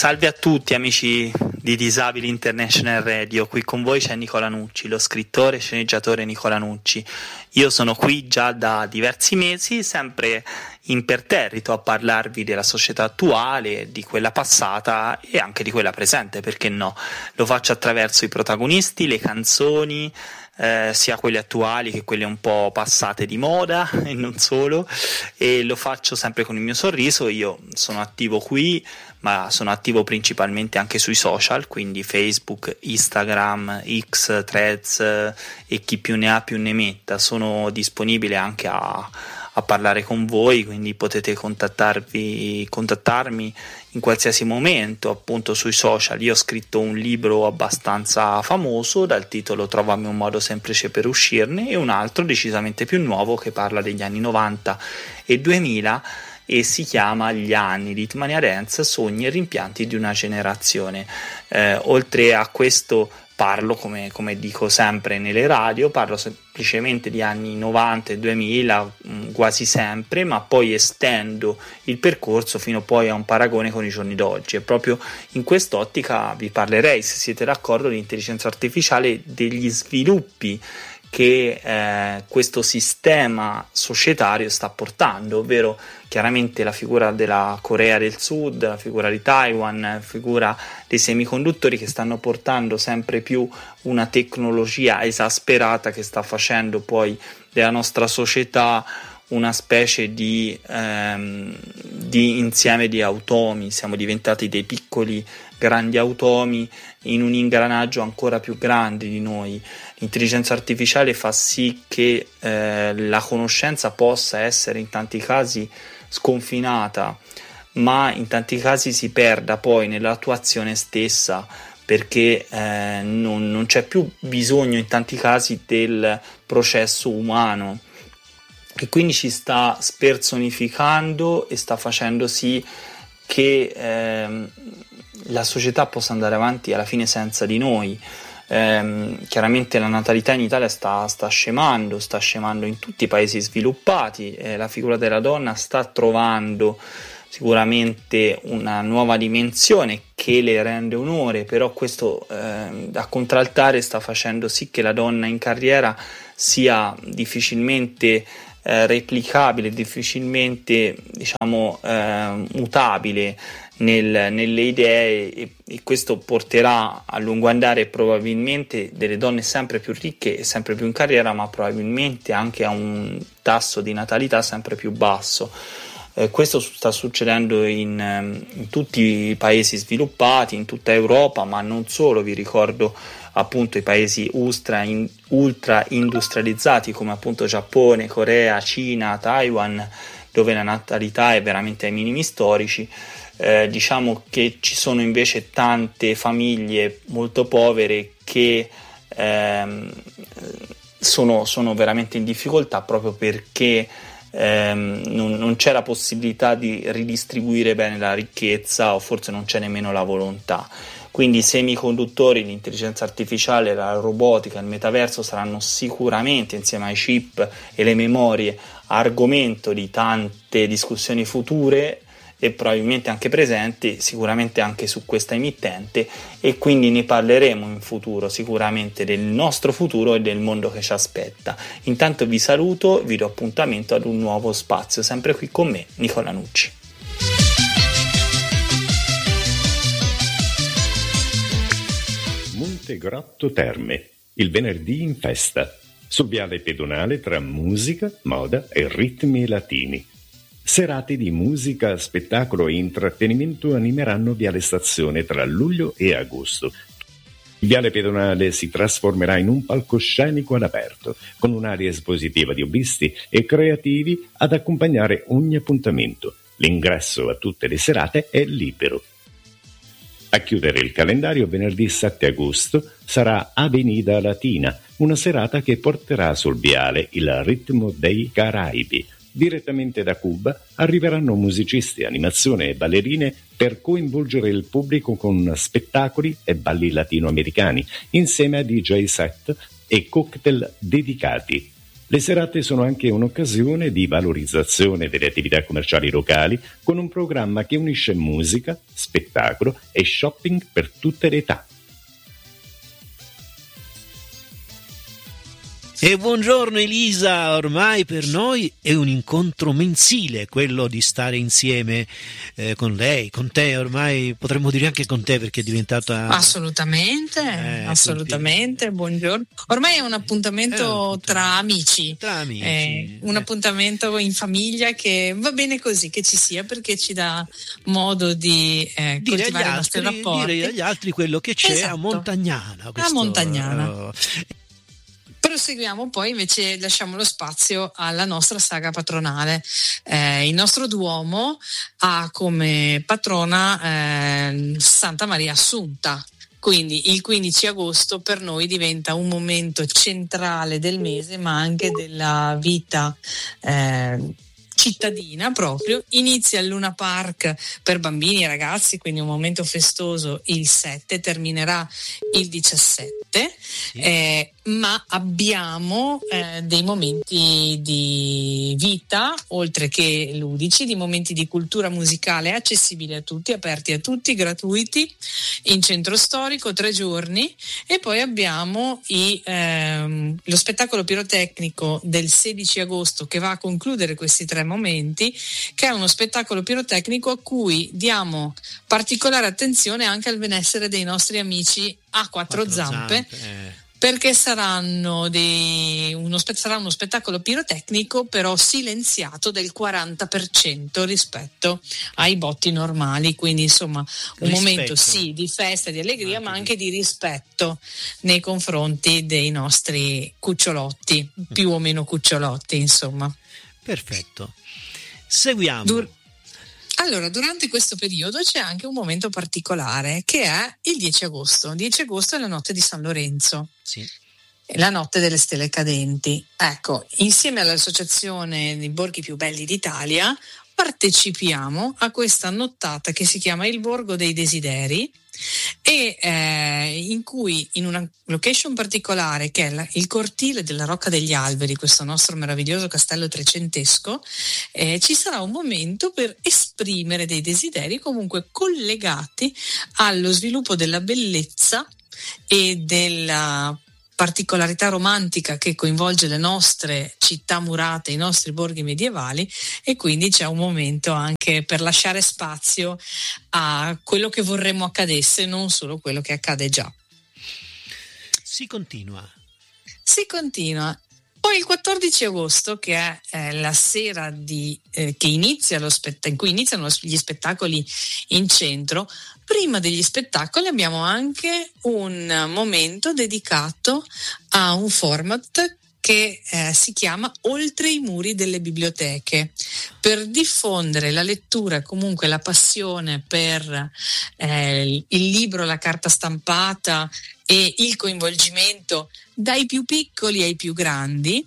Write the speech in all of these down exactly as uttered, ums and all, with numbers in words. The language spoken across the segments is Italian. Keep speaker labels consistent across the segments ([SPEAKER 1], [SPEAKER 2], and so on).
[SPEAKER 1] Salve a tutti amici di Disabili International Radio, qui con voi c'è Nicola Nucci, lo scrittore e sceneggiatore Nicola Nucci. Io sono qui già da diversi mesi, sempre imperterrito a parlarvi della società attuale, di quella passata e anche di quella presente, perché no? Lo faccio attraverso i protagonisti, le canzoni, eh, sia quelle attuali che quelle un po' passate di moda e non solo, e lo faccio sempre con il mio sorriso. Io sono attivo qui, ma sono attivo principalmente anche sui social, quindi Facebook, Instagram, X, Threads e chi più ne ha più ne metta. Sono disponibile anche a, a parlare con voi, quindi potete contattarvi, contattarmi in qualsiasi momento, appunto sui social. Io ho scritto un libro abbastanza famoso dal titolo Trovami un modo semplice per uscirne, e un altro decisamente più nuovo che parla degli anni novanta e duemila e si chiama Gli anni di Hitmania Dance, sogni e rimpianti di una generazione. Eh, oltre a questo parlo, come, come dico sempre nelle radio, parlo semplicemente di anni novanta e duemila mh, quasi sempre, ma poi estendo il percorso fino poi a un paragone con i giorni d'oggi, e proprio in quest'ottica vi parlerei, se siete d'accordo, di intelligenza artificiale, degli sviluppi che eh, questo sistema societario sta portando, ovvero chiaramente la figura della Corea del Sud, la figura di Taiwan, la figura dei semiconduttori, che stanno portando sempre più una tecnologia esasperata che sta facendo poi della nostra società una specie di, ehm, di insieme di automi. Siamo diventati dei piccoli grandi automi in un ingranaggio ancora più grande di noi. L'intelligenza artificiale fa sì che eh, la conoscenza possa essere in tanti casi sconfinata, ma in tanti casi si perda poi nell'attuazione stessa, perché eh, non, non c'è più bisogno in tanti casi del processo umano, e quindi ci sta spersonificando e sta facendo sì che eh, la società possa andare avanti alla fine senza di noi. Eh, chiaramente la natalità in Italia sta, sta scemando, sta scemando in tutti i paesi sviluppati, eh, la figura della donna sta trovando sicuramente una nuova dimensione che le rende onore, però questo eh, a contraltare sta facendo sì che la donna in carriera sia difficilmente eh, replicabile, difficilmente diciamo eh, mutabile nel, nelle idee, e, e questo porterà a lungo andare probabilmente delle donne sempre più ricche e sempre più in carriera, ma probabilmente anche a un tasso di natalità sempre più basso. Eh, questo sta succedendo in, in tutti i paesi sviluppati, in tutta Europa, ma non solo. Vi ricordo appunto i paesi ultra, in, ultra industrializzati come appunto Giappone, Corea, Cina, Taiwan, dove la natalità è veramente ai minimi storici. Eh, diciamo che ci sono invece tante famiglie molto povere che ehm, sono, sono veramente in difficoltà, proprio perché ehm, non, non c'è la possibilità di ridistribuire bene la ricchezza, o forse non c'è nemmeno la volontà. Quindi i semiconduttori, l'intelligenza artificiale, la robotica, il metaverso saranno sicuramente, insieme ai chip e le memorie, argomento di tante discussioni future e probabilmente anche presenti, sicuramente anche su questa emittente, e quindi ne parleremo in futuro, sicuramente del nostro futuro e del mondo che ci aspetta. Intanto vi saluto, vi do appuntamento ad un nuovo spazio, sempre qui con me, Nicola Nucci.
[SPEAKER 2] Montegrotto Terme, il venerdì in festa, sul viale pedonale tra musica, moda e ritmi latini. Serate di musica, spettacolo e intrattenimento animeranno Viale Stazione tra luglio e agosto. Il viale pedonale si trasformerà in un palcoscenico all'aperto, con un'area espositiva di hobbisti e creativi ad accompagnare ogni appuntamento. L'ingresso a tutte le serate è libero. A chiudere il calendario, venerdì sette agosto, sarà Avenida Latina, una serata che porterà sul viale il ritmo dei Caraibi. Direttamente da Cuba arriveranno musicisti, animazione e ballerine per coinvolgere il pubblico con spettacoli e balli latinoamericani, insieme a D J set e cocktail dedicati. Le serate sono anche un'occasione di valorizzazione delle attività commerciali locali con un programma che unisce musica, spettacolo e shopping per tutte le età.
[SPEAKER 3] E buongiorno Elisa, ormai per noi è un incontro mensile quello di stare insieme eh, con lei, con te, ormai potremmo dire anche con te perché è diventata...
[SPEAKER 4] Assolutamente, eh, assolutamente, quindi... buongiorno. Ormai è un appuntamento, è un appuntamento tra amici,
[SPEAKER 3] tra amici
[SPEAKER 4] eh, un
[SPEAKER 3] eh.
[SPEAKER 4] appuntamento in famiglia che va bene così che ci sia perché ci dà modo di eh,
[SPEAKER 3] dire
[SPEAKER 4] coltivare
[SPEAKER 3] agli
[SPEAKER 4] i nostri
[SPEAKER 3] altri,
[SPEAKER 4] rapporti.
[SPEAKER 3] Dire agli altri quello che c'è
[SPEAKER 4] esatto.
[SPEAKER 3] a Montagnana. Questo,
[SPEAKER 4] a Montagnana.
[SPEAKER 3] Uh,
[SPEAKER 4] Proseguiamo poi, invece lasciamo lo spazio alla nostra saga patronale. Eh, il nostro Duomo ha come patrona eh, Santa Maria Assunta. Quindi il quindici agosto per noi diventa un momento centrale del mese, ma anche della vita eh, cittadina proprio. Inizia il Luna Park per bambini e ragazzi, quindi un momento festoso il sette, terminerà il diciassette, sì. eh, ma abbiamo eh, dei momenti di vita, oltre che ludici, di momenti di cultura musicale accessibili a tutti, aperti a tutti, gratuiti, in centro storico, tre giorni, e poi abbiamo i, ehm, lo spettacolo pirotecnico del sedici agosto che va a concludere questi tre momenti, che è uno spettacolo pirotecnico a cui diamo particolare attenzione anche al benessere dei nostri amici a quattro, quattro zampe, zampe eh. perché saranno dei, uno, sarà uno spettacolo pirotecnico però silenziato del quaranta per cento rispetto ai botti normali, quindi insomma un rispetto. Momento sì di festa, di allegria, anche ma anche di rispetto nei confronti dei nostri cucciolotti, più o meno cucciolotti, insomma.
[SPEAKER 3] Perfetto, seguiamo. Dur-
[SPEAKER 4] Allora, durante questo periodo c'è anche un momento particolare che è il dieci agosto. dieci agosto è la notte di San Lorenzo,
[SPEAKER 3] sì.
[SPEAKER 4] La notte delle stelle cadenti. Ecco, insieme all'Associazione dei Borghi Più Belli d'Italia partecipiamo a questa nottata che si chiama il Borgo dei Desideri e eh, in cui in una location particolare che è la, il cortile della Rocca degli Alberi, questo nostro meraviglioso castello trecentesco, eh, ci sarà un momento per esprimere dei desideri comunque collegati allo sviluppo della bellezza e della particolarità romantica che coinvolge le nostre città murate, i nostri borghi medievali, e quindi c'è un momento anche per lasciare spazio a quello che vorremmo accadesse, non solo quello che accade già.
[SPEAKER 3] Si continua.
[SPEAKER 4] Si continua. Poi il quattordici agosto, che è eh, la sera di, eh, che inizia lo spett- in cui iniziano gli spettacoli in centro, prima degli spettacoli abbiamo anche un momento dedicato a un format che eh, si chiama Oltre i muri delle biblioteche, per diffondere la lettura e comunque la passione per eh, il libro, la carta stampata e il coinvolgimento dai più piccoli ai più grandi,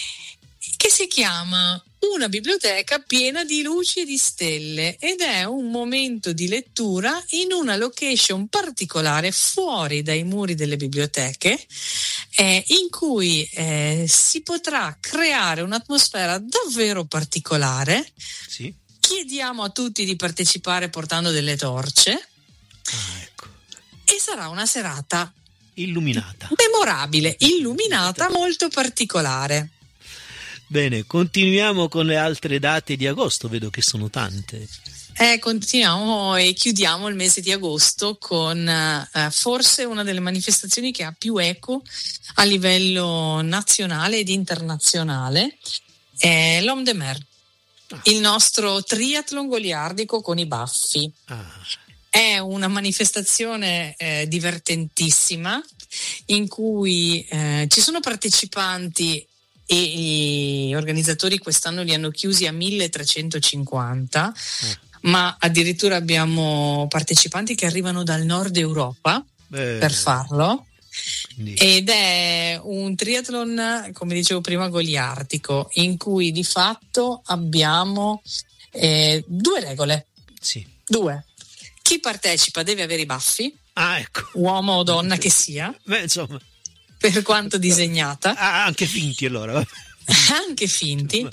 [SPEAKER 4] che si chiama Una biblioteca piena di luci e di stelle, ed è un momento di lettura in una location particolare fuori dai muri delle biblioteche, eh, in cui eh, si potrà creare un'atmosfera davvero particolare.
[SPEAKER 3] Sì.
[SPEAKER 4] Chiediamo a tutti di partecipare portando delle torce.
[SPEAKER 3] Ah, ecco.
[SPEAKER 4] E sarà una serata
[SPEAKER 3] illuminata,
[SPEAKER 4] memorabile, illuminata, molto particolare.
[SPEAKER 3] Bene, continuiamo con le altre date di agosto, vedo che sono tante.
[SPEAKER 4] Eh, continuiamo e chiudiamo il mese di agosto con eh, forse una delle manifestazioni che ha più eco a livello nazionale ed internazionale, è l'Homme de Mer, ah. il nostro triathlon goliardico con i baffi.
[SPEAKER 3] Ah.
[SPEAKER 4] È una manifestazione eh, divertentissima in cui eh, ci sono partecipanti e gli organizzatori quest'anno li hanno chiusi a milletrecentocinquanta, eh. ma addirittura abbiamo partecipanti che arrivano dal nord Europa eh. per farlo. Quindi. Ed è un triathlon, come dicevo prima, goliardico, in cui di fatto abbiamo eh, due regole.
[SPEAKER 3] Sì.
[SPEAKER 4] Due. Chi partecipa deve avere i baffi,
[SPEAKER 3] ah, ecco.
[SPEAKER 4] uomo o donna che sia.
[SPEAKER 3] Beh, insomma.
[SPEAKER 4] Per quanto disegnata.
[SPEAKER 3] Ah, anche finti allora.
[SPEAKER 4] anche finti.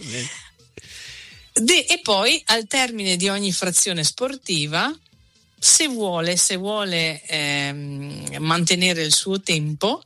[SPEAKER 4] De- e poi al termine di ogni frazione sportiva, se vuole, se vuole ehm, mantenere il suo tempo,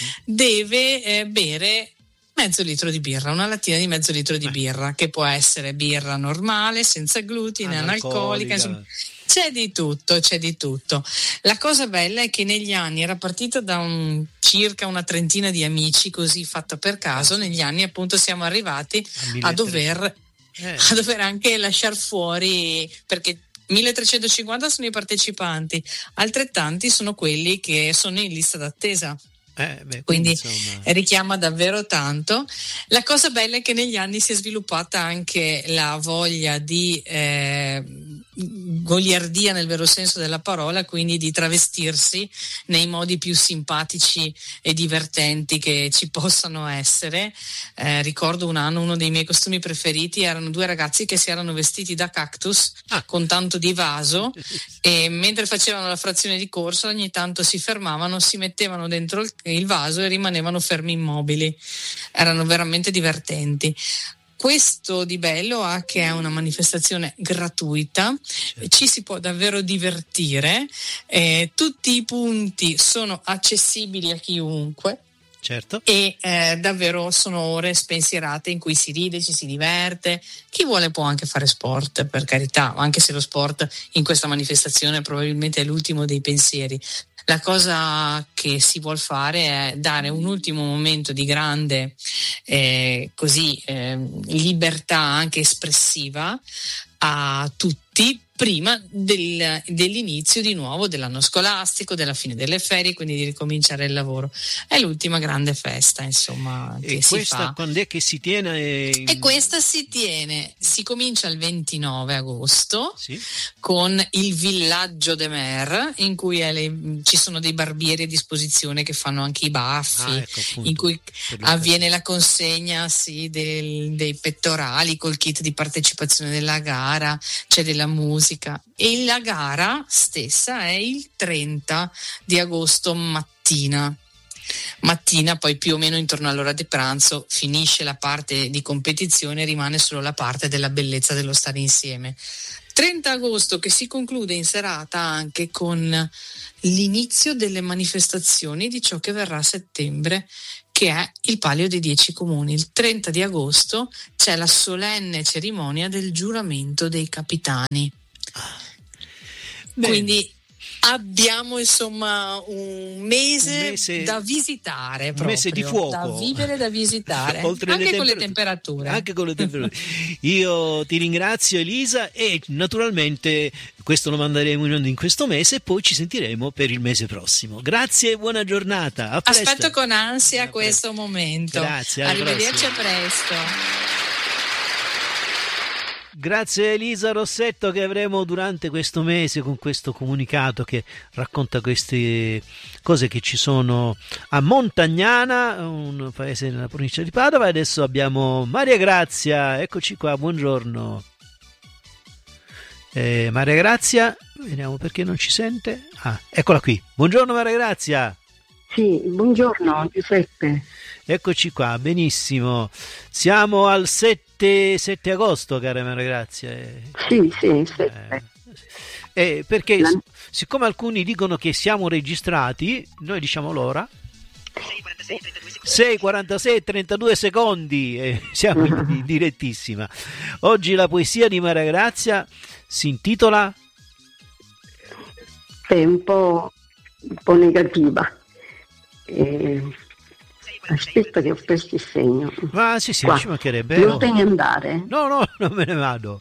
[SPEAKER 4] deve eh, bere mezzo litro di birra, una lattina di mezzo litro di birra, che può essere birra normale, senza glutine, analcolica, insomma, c'è di tutto, c'è di tutto. La cosa bella è che negli anni era partito da un, circa una trentina di amici, così fatta per caso, negli anni appunto siamo arrivati a, a dover eh. a dover anche lasciar fuori, perché milletrecentocinquanta sono i partecipanti, altrettanti sono quelli che sono in lista d'attesa. Eh, beh, quindi, quindi richiama davvero tanto. La cosa bella è che negli anni si è sviluppata anche la voglia di eh, goliardia nel vero senso della parola, quindi di travestirsi nei modi più simpatici e divertenti che ci possano essere. Eh, ricordo un anno, uno dei miei costumi preferiti erano due ragazzi che si erano vestiti da cactus ah. con tanto di vaso e mentre facevano la frazione di corsa ogni tanto si fermavano, si mettevano dentro il il vaso e rimanevano fermi immobili. Erano veramente divertenti. Questo di bello ha che è una manifestazione gratuita, certo. Ci si può davvero divertire, eh, tutti i punti sono accessibili a chiunque.
[SPEAKER 3] Certo.
[SPEAKER 4] E eh, davvero sono ore spensierate in cui si ride, ci si diverte. Chi vuole può anche fare sport, per carità, anche se lo sport in questa manifestazione probabilmente è l'ultimo dei pensieri. La cosa che si vuol fare è dare un ultimo momento di grande eh, così eh, libertà anche espressiva a tutti prima del, dell'inizio di nuovo dell'anno scolastico, della fine delle ferie, quindi di ricominciare il lavoro. È l'ultima grande festa, insomma, che
[SPEAKER 3] e
[SPEAKER 4] si
[SPEAKER 3] questa
[SPEAKER 4] fa.
[SPEAKER 3] Quando è che si tiene? In...
[SPEAKER 4] E questa si tiene, si comincia il ventinove agosto,
[SPEAKER 3] sì.
[SPEAKER 4] Con il Villaggio de Mer, in cui è le, ci sono dei barbieri a disposizione che fanno anche i baffi, ah, ecco, appunto, in cui avviene la consegna sì, del, dei pettorali col kit di partecipazione della gara, c'è della musica. E la gara stessa è il trenta di agosto mattina. Mattina, poi più o meno intorno all'ora di pranzo finisce la parte di competizione, rimane solo la parte della bellezza dello stare insieme. trenta agosto che si conclude in serata anche con l'inizio delle manifestazioni di ciò che verrà a settembre, che è il Palio dei Dieci Comuni. Il trenta di agosto c'è la solenne cerimonia del giuramento dei capitani. Bene. Quindi abbiamo insomma un mese, un mese da visitare, proprio,
[SPEAKER 3] un mese di fuoco,
[SPEAKER 4] da vivere, da visitare,
[SPEAKER 3] oltre
[SPEAKER 4] anche
[SPEAKER 3] le
[SPEAKER 4] con
[SPEAKER 3] temper-
[SPEAKER 4] le temperature.
[SPEAKER 3] Anche con le temperature. Io ti ringrazio, Elisa, e naturalmente questo lo manderemo in onda in questo mese e poi ci sentiremo per il mese prossimo. Grazie e buona giornata. A presto.
[SPEAKER 4] Aspetto con ansia questo momento.
[SPEAKER 3] Grazie.
[SPEAKER 4] Arrivederci, a presto.
[SPEAKER 3] Grazie a Elisa Rossetto, che avremo durante questo mese con questo comunicato che racconta queste cose che ci sono a Montagnana, un paese nella provincia di Padova. E adesso abbiamo Maria Grazia, eccoci qua, buongiorno. Eh, Maria Grazia, vediamo perché non ci sente. Ah, eccola qui. Buongiorno Maria Grazia.
[SPEAKER 5] Sì, buongiorno Giuseppe.
[SPEAKER 3] Eccoci qua, benissimo. Siamo al sette agosto, cara Maria Grazia.
[SPEAKER 5] Sì, sì, sette.
[SPEAKER 3] Eh, eh, perché La... siccome alcuni dicono che siamo registrati, noi diciamo l'ora. sei e quarantasei e trentadue secondi, eh, siamo in direttissima. Oggi la poesia di Maria Grazia si intitola?
[SPEAKER 5] È un po', un po' negativa. Eh... Aspetta che ho perso il segno.
[SPEAKER 3] Ma sì, sì,
[SPEAKER 5] Qua.
[SPEAKER 3] Ci mancherebbe.
[SPEAKER 5] Non te ne andare?
[SPEAKER 3] No, no, non me ne vado.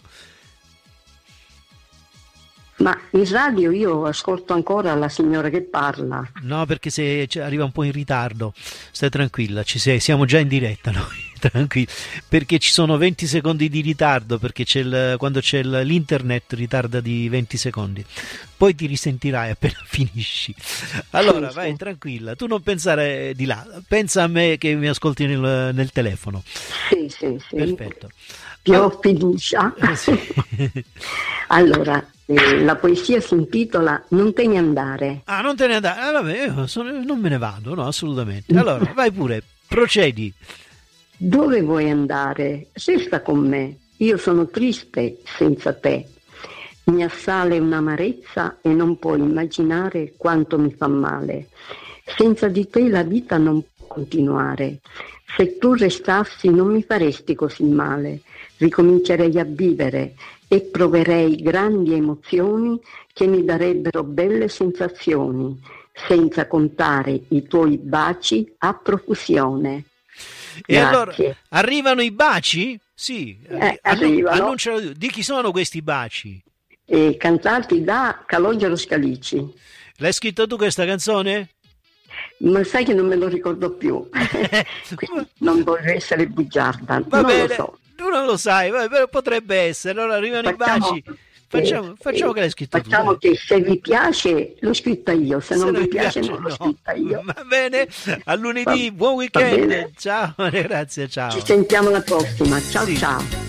[SPEAKER 5] Ma in radio io ascolto ancora la signora che parla.
[SPEAKER 3] No, perché se arriva un po' in ritardo. Stai tranquilla, ci sei, siamo già in diretta noi. Tranquillo, perché ci sono venti secondi di ritardo, perché c'è il, quando c'è il, l'internet ritarda di venti secondi, poi ti risentirai appena finisci. Allora sì, vai sì. Tranquilla, tu non pensare di là, pensa a me che mi ascolti nel, nel telefono.
[SPEAKER 5] Sì, sì, sì.
[SPEAKER 3] Perfetto.
[SPEAKER 5] Ti ho fiducia.
[SPEAKER 3] Eh, sì.
[SPEAKER 5] Allora, eh, la poesia si intitola Non te ne andare.
[SPEAKER 3] Ah, non te ne andare, ah, vabbè, io sono, non me ne vado, no, assolutamente. Allora, vai pure, procedi.
[SPEAKER 5] Dove vuoi andare? Resta con me, io sono triste senza te. Mi assale un'amarezza e non puoi immaginare quanto mi fa male. Senza di te la vita non può continuare. Se tu restassi non mi faresti così male. Ricomincerei a vivere e proverei grandi emozioni che mi darebbero belle sensazioni, senza contare i tuoi baci a profusione.
[SPEAKER 3] E
[SPEAKER 5] Grazie.
[SPEAKER 3] allora arrivano i baci? Sì,
[SPEAKER 5] Eh, arrivano.
[SPEAKER 3] Annuncialo. Di chi sono questi baci?
[SPEAKER 5] E cantati da Calogero Scalici.
[SPEAKER 3] L'hai scritto tu questa canzone?
[SPEAKER 5] Ma sai che non me lo ricordo più. Quindi non vorrei essere bugiarda.
[SPEAKER 3] Va
[SPEAKER 5] non
[SPEAKER 3] bene,
[SPEAKER 5] lo so.
[SPEAKER 3] tu non lo sai, va- però potrebbe essere. Allora arrivano
[SPEAKER 5] Facciamo-
[SPEAKER 3] i baci. Facciamo,
[SPEAKER 5] eh,
[SPEAKER 3] facciamo
[SPEAKER 5] eh,
[SPEAKER 3] che l'hai scritto
[SPEAKER 5] Facciamo
[SPEAKER 3] tu. dai.
[SPEAKER 5] che se vi piace l'ho scritta io, se,
[SPEAKER 3] Se
[SPEAKER 5] non vi piace, non l'ho
[SPEAKER 3] no.
[SPEAKER 5] scritta io.
[SPEAKER 3] Va bene, a lunedì,
[SPEAKER 5] Va-
[SPEAKER 3] buon
[SPEAKER 5] va
[SPEAKER 3] weekend.
[SPEAKER 5] bene.
[SPEAKER 3] Ciao, Maria Grazia, ciao.
[SPEAKER 5] Ci sentiamo la prossima. Ciao
[SPEAKER 3] Sì.
[SPEAKER 5] ciao.